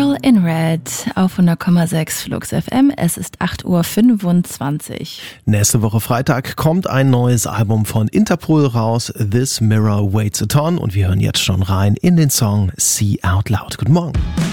Girl in Red auf 100,6 Flux FM. Es ist 8:25 Uhr. Nächste Woche Freitag kommt ein neues Album von Interpol raus, This Mirror Waits a Ton. Und wir hören jetzt schon rein in den Song See Out Loud. Guten Morgen.